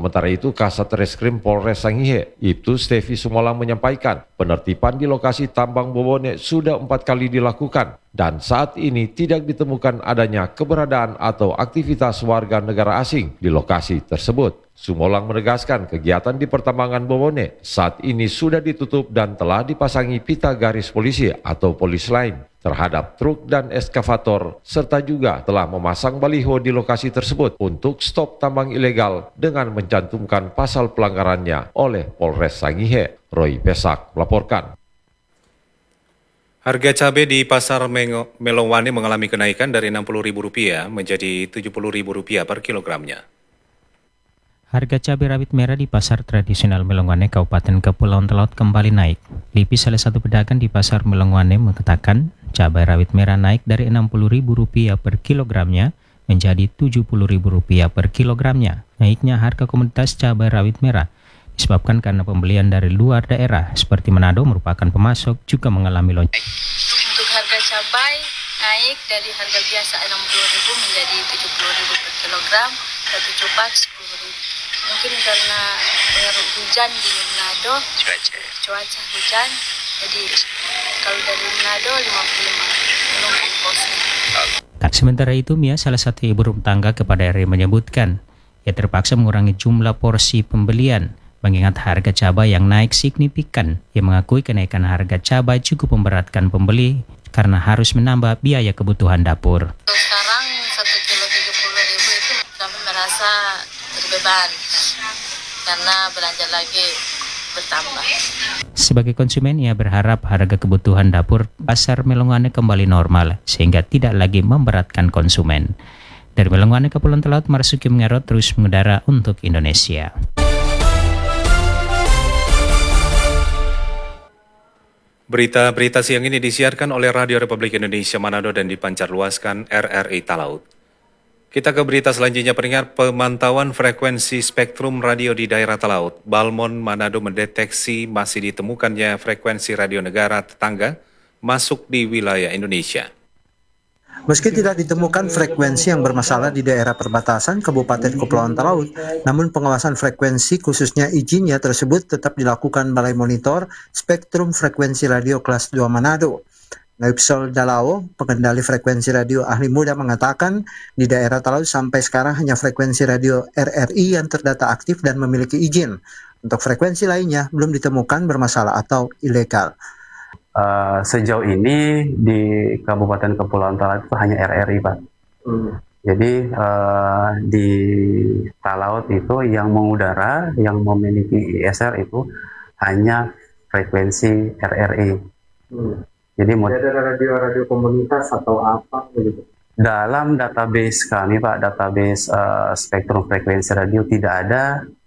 Sementara itu, Kasat Reskrim Polres Sangihe, Ibtu Stevi Sumolang menyampaikan, penertiban di lokasi tambang Bobone sudah 4 kali dilakukan dan saat ini tidak ditemukan adanya keberadaan atau aktivitas warga negara asing di lokasi tersebut. Sumolang menegaskan kegiatan di pertambangan Bobone saat ini sudah ditutup dan telah dipasangi pita garis polisi atau polis lain terhadap truk dan eskavator, serta juga telah memasang baliho di lokasi tersebut untuk stop tambang ilegal dengan mencantumkan pasal pelanggarannya oleh Polres Sangihe. Roy Pesak melaporkan. Harga cabai di Pasar Melongwane mengalami kenaikan dari Rp60.000 menjadi Rp70.000 per kilogramnya. Harga cabai rawit merah di pasar tradisional Melongwane, Kabupaten Kepulauan Talaut kembali naik. Lipi, salah satu pedagang di pasar Melongwane, mengatakan cabai rawit merah naik dari Rp60.000 per kilogramnya menjadi Rp70.000 per kilogramnya. Naiknya harga komoditas cabai rawit merah disebabkan karena pembelian dari luar daerah seperti Manado merupakan pemasok juga mengalami lonjakan. Untuk harga cabai naik dari harga biasa Rp60.000 menjadi Rp70.000 per kilogram, satu cupak Rp10.000. Mungkin karena pengaruh hujan di Manado, cuaca hujan, jadi kalau dari Manado 55, belum ongkosnya. Sementara itu, Mia, salah satu ibu rumah tangga kepada RRI menyebutkan, ia terpaksa mengurangi jumlah porsi pembelian mengingat harga cabai yang naik signifikan. Ia mengakui kenaikan harga cabai cukup memberatkan pembeli karena harus menambah biaya kebutuhan dapur. Sekarang 1 kilo 70.000 itu kami merasa berbeban karena belanja lagi bertambah. Sebagai konsumen, ia berharap harga kebutuhan dapur pasar Melongwane kembali normal sehingga tidak lagi memberatkan konsumen. Dari Melongwane, Kepulauan Talaut, Marsuki Mengarot terus mengudara untuk Indonesia. Berita-berita siang ini disiarkan oleh Radio Republik Indonesia Manado dan dipancarluaskan RRI Talaut. Kita ke berita selanjutnya. Pendengar, pemantauan frekuensi spektrum radio di daerah Talaut, Balmon, Manado mendeteksi masih ditemukannya frekuensi radio negara tetangga masuk di wilayah Indonesia. Meski tidak ditemukan frekuensi yang bermasalah di daerah perbatasan Kabupaten Kepulauan Talaut, namun pengawasan frekuensi khususnya izinnya tersebut tetap dilakukan Balai Monitor Spektrum Frekuensi Radio Kelas 2 Manado. Naipsol Dalao, pengendali frekuensi radio ahli muda, mengatakan di daerah Talaut sampai sekarang hanya frekuensi radio RRI yang terdata aktif dan memiliki izin. Untuk frekuensi lainnya belum ditemukan bermasalah atau ilegal. Sejauh ini di Kabupaten Kepulauan Talaut itu hanya RRI, Pak. Jadi di Talaut itu yang mengudara, yang memiliki ISR itu hanya frekuensi RRI. Jadi ada radio-radio komunitas atau apa begitu? Dalam database kami, Pak, database spektrum frekuensi radio tidak ada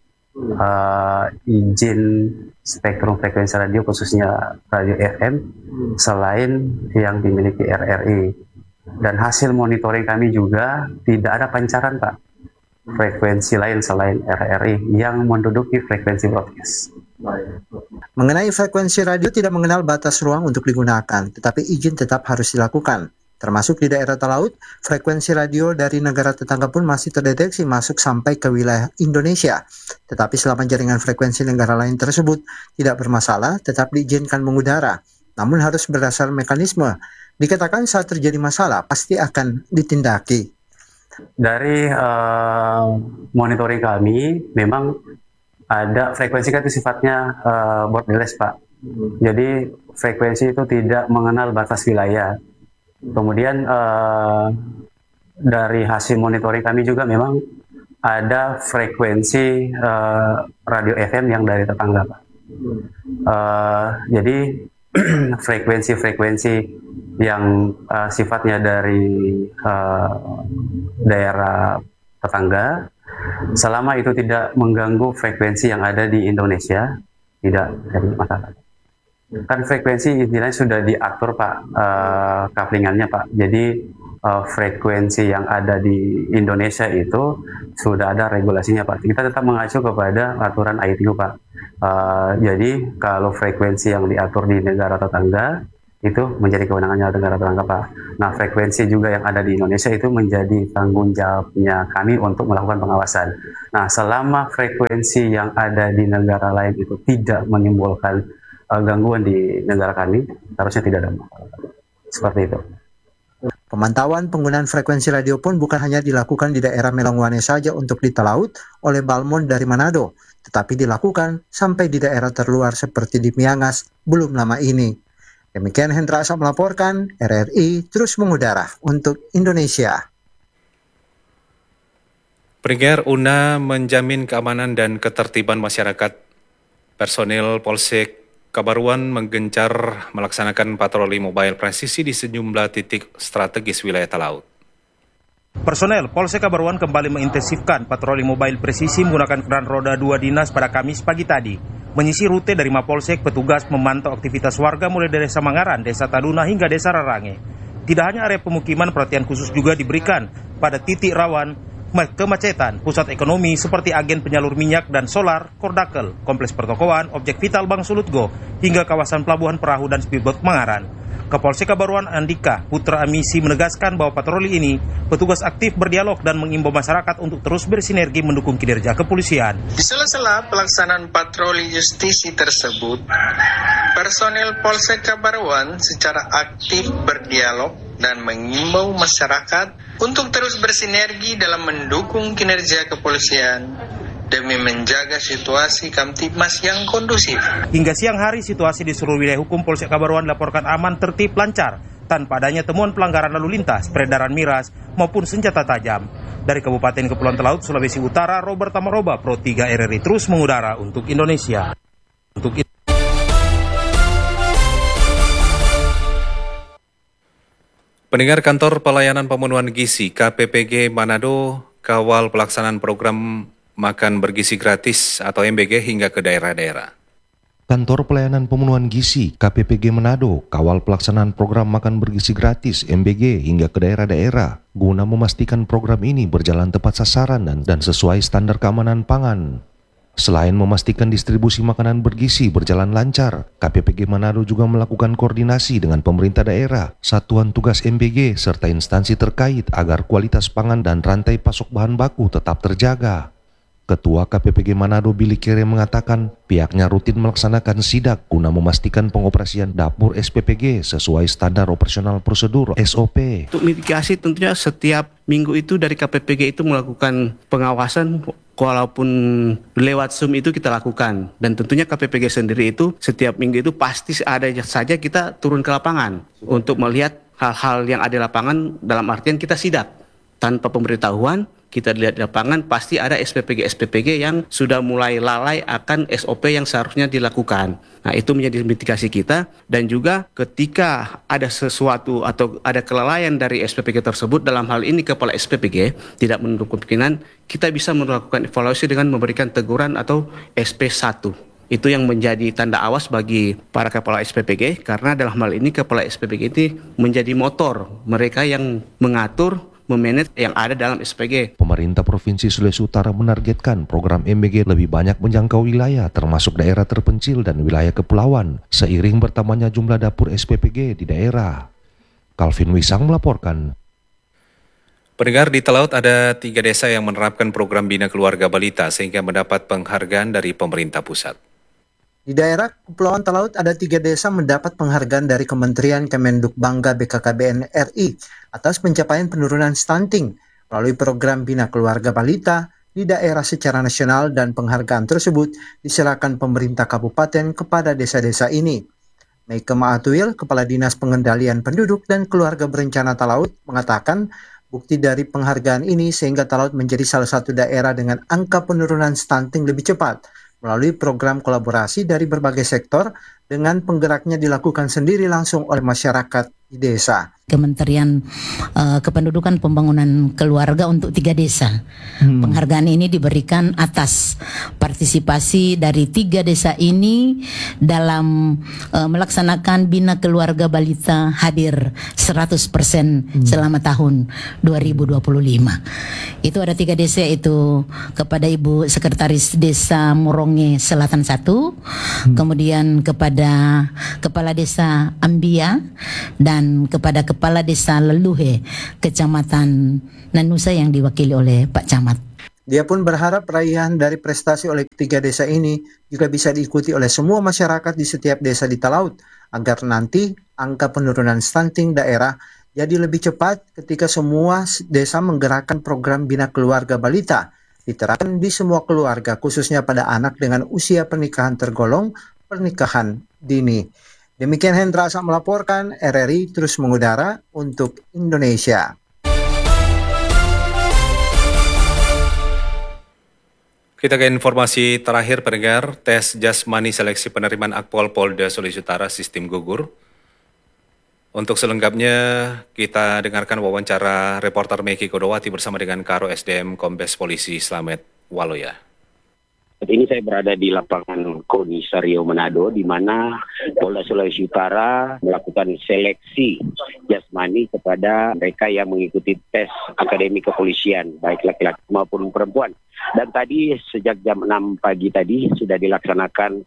izin spektrum frekuensi radio khususnya radio FM selain yang dimiliki RRI. Dan hasil monitoring kami juga tidak ada pancaran, Pak, frekuensi lain selain RRI yang menduduki frekuensi broadcast. Mengenai frekuensi radio tidak mengenal batas ruang untuk digunakan, tetapi izin tetap harus dilakukan. Termasuk di daerah Talaut, frekuensi radio dari negara tetangga pun masih terdeteksi masuk sampai ke wilayah Indonesia. Tetapi selama jaringan frekuensi negara lain tersebut tidak bermasalah, tetap diizinkan mengudara. Namun harus berdasar mekanisme. Dikatakan saat terjadi masalah, pasti akan ditindaki. Dari monitoring kami, memang ada frekuensi kan itu sifatnya borderless, Pak. Jadi frekuensi itu tidak mengenal batas wilayah. Kemudian dari hasil monitoring kami juga memang ada frekuensi radio FM yang dari tetangga, Pak. Jadi frekuensi yang sifatnya dari daerah tetangga, selama itu tidak mengganggu frekuensi yang ada di Indonesia, tidak jadi masalah. Kan frekuensi istilahnya sudah diatur, Pak, couplingannya, Pak. Jadi frekuensi yang ada di Indonesia itu sudah ada regulasinya, Pak. Kita tetap mengacu kepada aturan ITU, Pak. Jadi kalau frekuensi yang diatur di negara tetangga itu menjadi kewenangannya negara terangkat, Pak. Nah, frekuensi juga yang ada di Indonesia itu menjadi tanggung jawabnya kami untuk melakukan pengawasan. Nah, selama frekuensi yang ada di negara lain itu tidak menimbulkan gangguan di negara kami, harusnya tidak ada masalah. Seperti itu. Pemantauan penggunaan frekuensi radio pun bukan hanya dilakukan di daerah Melongwane saja untuk di Talaut oleh Balmond dari Manado, tetapi dilakukan sampai di daerah terluar seperti di Miangas belum lama ini. Demikian Hendra Asap melaporkan, RRI terus mengudara untuk Indonesia. Pendengar, UNA menjamin keamanan dan ketertiban masyarakat. Personil Polsek Kabaruan menggencar melaksanakan patroli mobile presisi di sejumlah titik strategis wilayah Talaut. Personel Polsek Kabaruan kembali mengintensifkan patroli mobile presisi menggunakan kendaraan roda 2 dinas pada Kamis pagi tadi. Menyisir rute dari Mapolsek, petugas memantau aktivitas warga mulai dari Desa Mangaran, Desa Taduna hingga Desa Rarange. Tidak hanya area pemukiman, perhatian khusus juga diberikan pada titik rawan kemacetan pusat ekonomi seperti agen penyalur minyak dan solar, Kordakel, Kompleks Pertokoan, Objek Vital Bank Sulutgo, hingga kawasan Pelabuhan Perahu dan Speedboat Mangaran. Kapolsek Kabaruan Andika Putra Amisi menegaskan bahwa patroli ini petugas aktif berdialog dan mengimbau masyarakat untuk terus bersinergi mendukung kinerja kepolisian. Di sela-sela pelaksanaan patroli justisi tersebut, personil Polsek Kabaruan secara aktif berdialog dan mengimbau masyarakat untuk terus bersinergi dalam mendukung kinerja kepolisian demi menjaga situasi Kamtibmas yang kondusif. Hingga siang hari, situasi di seluruh wilayah hukum Polsek Kabaruan dilaporkan aman, tertib, lancar, tanpa adanya temuan pelanggaran lalu lintas, peredaran miras, maupun senjata tajam. Dari Kabupaten Kepulauan Talaut, Sulawesi Utara, Robert Tamaroba, Pro 3 RRI terus mengudara untuk Indonesia. Pendengar, Kantor Pelayanan Pemenuhan Gizi KPPG Manado kawal pelaksanaan program makan bergizi gratis atau MBG hingga ke daerah-daerah. Kantor Pelayanan Pemenuhan Gizi KPPG Manado kawal pelaksanaan program makan bergizi gratis MBG hingga ke daerah-daerah guna memastikan program ini berjalan tepat sasaran dan sesuai standar keamanan pangan. Selain memastikan distribusi makanan bergizi berjalan lancar, KPPG Manado juga melakukan koordinasi dengan pemerintah daerah, satuan tugas MBG, serta instansi terkait agar kualitas pangan dan rantai pasok bahan baku tetap terjaga. Ketua KPPG Manado Billy Kere mengatakan pihaknya rutin melaksanakan sidak guna memastikan pengoperasian dapur SPPG sesuai standar operasional prosedur SOP. Untuk mitigasi tentunya setiap minggu itu dari KPPG itu melakukan pengawasan walaupun lewat Zoom itu kita lakukan. Dan tentunya KPPG sendiri itu setiap minggu itu pasti ada saja kita turun ke lapangan untuk melihat hal-hal yang ada di lapangan, dalam artian kita sidak. Tanpa pemberitahuan, kita lihat di lapangan pasti ada SPPG yang sudah mulai lalai akan SOP yang seharusnya dilakukan. Nah, itu menjadi mitigasi kita, dan juga ketika ada sesuatu atau ada kelalaian dari SPPG tersebut, dalam hal ini kepala SPPG tidak menutup kemungkinan kita bisa melakukan evaluasi dengan memberikan teguran atau SP1. Itu yang menjadi tanda awas bagi para kepala SPPG, karena dalam hal ini kepala SPPG ini menjadi motor mereka yang mengatur memanage yang ada dalam SPG. Pemerintah Provinsi Sulawesi Utara menargetkan program MBG lebih banyak menjangkau wilayah termasuk daerah terpencil dan wilayah kepulauan seiring bertambahnya jumlah dapur SPPG di daerah. Calvin Wisang melaporkan. Pendengar, di Talaut ada 3 desa yang menerapkan program Bina Keluarga Balita sehingga mendapat penghargaan dari pemerintah pusat. Di daerah Kepulauan Talaut ada 3 desa mendapat penghargaan dari Kementerian Kemenduk Bangga BKKBN RI atas pencapaian penurunan stunting melalui program Bina Keluarga Balita di daerah secara nasional, dan penghargaan tersebut diserahkan pemerintah kabupaten kepada desa-desa ini. Meike Maatuil, Kepala Dinas Pengendalian Penduduk dan Keluarga Berencana Talaut, mengatakan bukti dari penghargaan ini sehingga Talaut menjadi salah satu daerah dengan angka penurunan stunting lebih cepat melalui program kolaborasi dari berbagai sektor dengan penggeraknya dilakukan sendiri langsung oleh masyarakat di desa. Kementerian Kependudukan Pembangunan Keluarga untuk 3 desa. Penghargaan ini diberikan atas partisipasi dari 3 desa ini dalam melaksanakan Bina Keluarga Balita hadir 100% selama tahun 2025. Itu ada 3 desa, itu kepada Ibu Sekretaris Desa Muronge Selatan 1, kemudian kepada Kepala Desa Ambia, dan kepada Kepala Desa Leluhe, Kecamatan Nanusa yang diwakili oleh Pak Camat. Dia pun berharap raihan dari prestasi oleh 3 desa ini juga bisa diikuti oleh semua masyarakat di setiap desa di Talaut, agar nanti angka penurunan stunting daerah jadi lebih cepat ketika semua desa menggerakkan program Bina Keluarga Balita, diterapkan di semua keluarga, khususnya pada anak dengan usia pernikahan tergolong pernikahan dini. Demikian Hendra Asa melaporkan, RRI terus mengudara untuk Indonesia. Kita ke informasi terakhir pendengar, tes jasmani seleksi penerimaan Akpol Polda Sulawesi Utara sistem gugur. Untuk selengkapnya kita dengarkan wawancara reporter Meki Kodowati bersama dengan Karo SDM Kombes Polisi Slamet Waloya. Saat ini saya berada di lapangan KONI Sario Manado, di mana Polda Sulawesi Utara melakukan seleksi jasmani kepada mereka yang mengikuti tes akademi kepolisian, baik laki-laki maupun perempuan. Dan tadi sejak jam 6 pagi tadi sudah dilaksanakan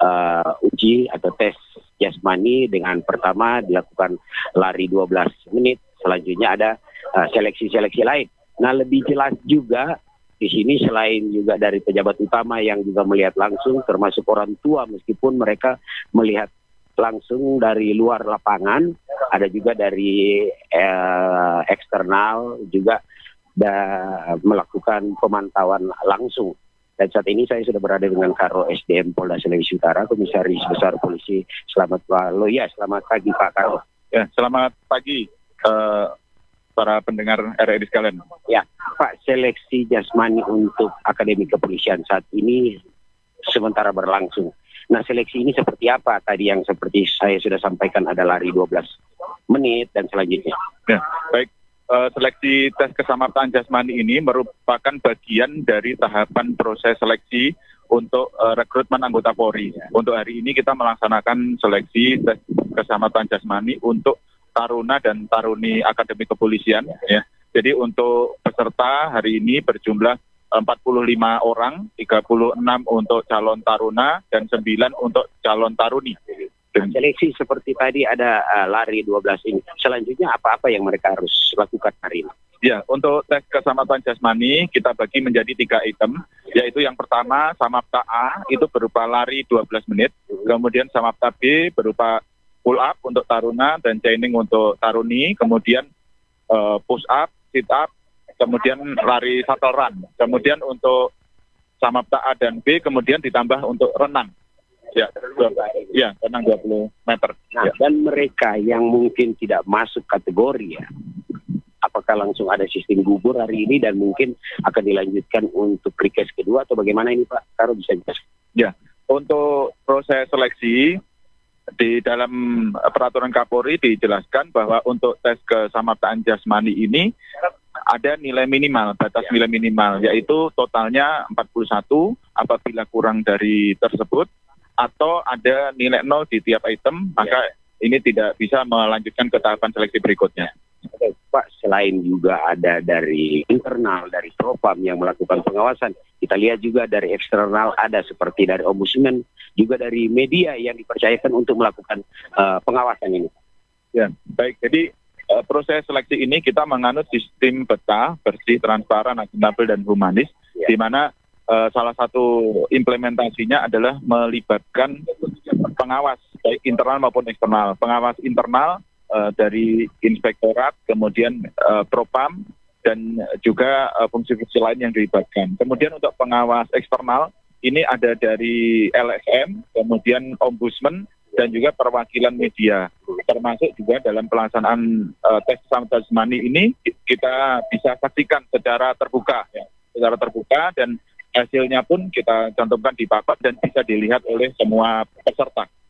uji atau tes jasmani, dengan pertama dilakukan lari 12 menit, selanjutnya ada seleksi-seleksi lain. Nah, lebih jelas juga di sini selain juga dari pejabat utama yang juga melihat langsung, termasuk orang tua meskipun mereka melihat langsung dari luar lapangan, ada juga dari eksternal juga melakukan pemantauan langsung. Dan saat ini saya sudah berada dengan Karo SDM Polda Sulawesi Utara, Komisaris Besar Polisi Slamet Waloya. Selamat pagi Pak Karo. Ya, selamat pagi para pendengar RRI sekalian. Ya, Pak, seleksi jasmani untuk Akademi Kepolisian saat ini sementara berlangsung. Nah, seleksi ini seperti apa? Tadi yang seperti saya sudah sampaikan ada lari 12 menit dan selanjutnya. Ya, baik. Seleksi tes kesamaptaan jasmani ini merupakan bagian dari tahapan proses seleksi untuk rekrutmen anggota Polri. Untuk hari ini kita melaksanakan seleksi tes kesamaptaan jasmani untuk Taruna dan Taruni Akademi Kepolisian, ya. Jadi untuk peserta hari ini berjumlah 45 orang, 36 untuk calon taruna dan 9 untuk calon taruni. Seleksi seperti tadi ada lari 12 ini. Selanjutnya apa-apa yang mereka harus lakukan hari ini? Ya, untuk tes kesamaptaan jasmani kita bagi menjadi 3 item, yaitu yang pertama Samapta A itu berupa lari 12 menit, kemudian Samapta B berupa pull up untuk taruna dan chaining untuk taruni, kemudian push up, sit up, kemudian lari shuttle run. Kemudian untuk Samapta A dan B kemudian ditambah untuk renang. Ya, renang 20 meter. Nah, ya. Dan mereka yang mungkin tidak masuk kategori, ya, apakah langsung ada sistem gugur hari ini dan mungkin akan dilanjutkan untuk request kedua atau bagaimana ini Pak Karo, bisa jelaskan? Ya, untuk proses seleksi di dalam peraturan Kapolri dijelaskan bahwa untuk tes kesamaptaan jasmani ini ada nilai minimal, batas nilai minimal, yaitu totalnya 41 apabila kurang dari tersebut atau ada nilai 0 di tiap item, maka ini tidak bisa melanjutkan ke tahapan seleksi berikutnya. Oke, Pak, selain juga ada dari internal, dari Propam yang melakukan pengawasan, kita lihat juga dari eksternal ada seperti dari Ombudsman, juga dari media yang dipercayakan untuk melakukan pengawasan ini. Ya, baik. Jadi proses seleksi ini kita menganut sistem peta, bersih, transparan, akuntabel, dan humanis, di mana salah satu implementasinya adalah melibatkan pengawas, baik internal maupun eksternal. Pengawas internal dari inspektorat, kemudian Propam, dan juga fungsi-fungsi lain yang dilibatkan. Kemudian untuk pengawas eksternal, ini ada dari LSM, kemudian Ombudsman, dan juga perwakilan media. Termasuk juga dalam pelaksanaan tes kesamaptaan jasmani ini, kita bisa saksikan secara terbuka, ya, secara terbuka, dan hasilnya pun kita cantumkan di papan dan bisa dilihat oleh semua peserta.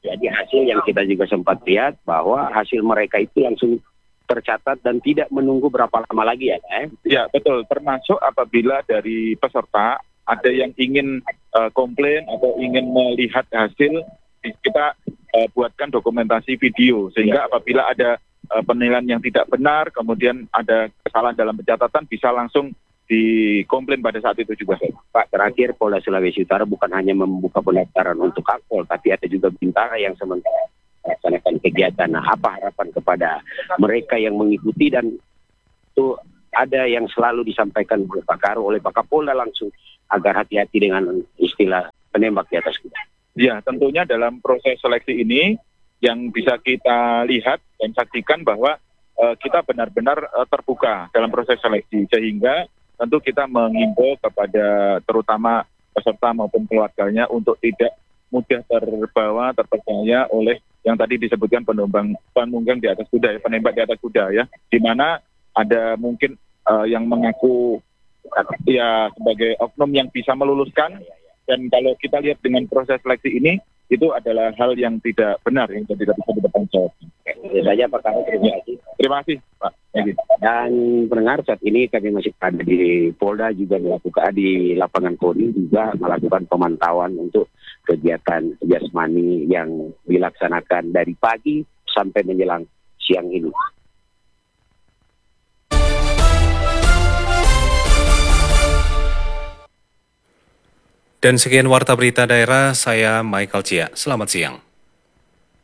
Jadi hasil yang kita juga sempat lihat bahwa hasil mereka itu langsung tercatat dan tidak menunggu berapa lama lagi ya. Ya betul, termasuk apabila dari peserta ada yang ingin komplain atau ingin melihat hasil, kita buatkan dokumentasi video sehingga apabila ada penilaian yang tidak benar, kemudian ada kesalahan dalam pencatatan bisa langsung dikomplain pada saat itu juga. Pak, terakhir Polda Sulawesi Utara bukan hanya membuka pendaftaran untuk Akpol, tapi ada juga Bintara yang sementara melaksanakan kegiatan. Nah, apa harapan kepada mereka yang mengikuti, dan itu ada yang selalu disampaikan oleh Pak Karo, oleh Pak Kapolda langsung, agar hati-hati dengan istilah penembak di atas kuda. Ya, tentunya dalam proses seleksi ini yang bisa kita lihat dan saksikan bahwa kita benar-benar terbuka dalam proses seleksi, sehingga tentu kita mengimbau kepada terutama peserta maupun keluarganya untuk tidak mudah terbawa, terpercaya oleh yang tadi disebutkan penunggang di atas kuda, ya, penembak di atas kuda ya, di mana ada mungkin yang mengaku ya sebagai oknum yang bisa meluluskan, dan kalau kita lihat dengan proses seleksi ini itu adalah hal yang tidak benar, yang tidak bisa dipertanggungjawabkan. Itu saja Pak Karo, terima kasih. Terima kasih Pak. Dan pendengar, saat ini kami masih ada di Polda juga melakukan di lapangan KONI juga melakukan pemantauan untuk kegiatan jasmani yang dilaksanakan dari pagi sampai menjelang siang ini. Dan sekian Warta Berita Daerah, saya Michael Cia. Selamat siang.